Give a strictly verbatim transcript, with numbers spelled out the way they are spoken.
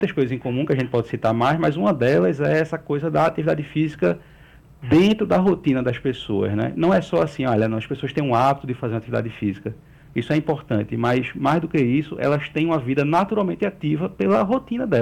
muitas coisas em comum que a gente pode citar mais, mas uma delas é essa coisa da atividade física dentro da rotina das pessoas, né? Não é só assim, olha, não, as pessoas têm um hábito de fazer uma atividade física. Isso é importante, mas mais do que isso, elas têm uma vida naturalmente ativa pela rotina delas.